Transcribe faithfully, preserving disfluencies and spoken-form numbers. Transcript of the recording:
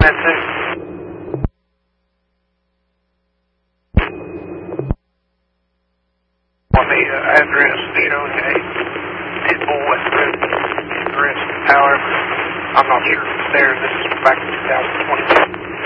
That's it. On the uh, address eight oh eight Pitbull West Road, address, however, I'm not sure if it's there. This is back in two thousand twenty-two.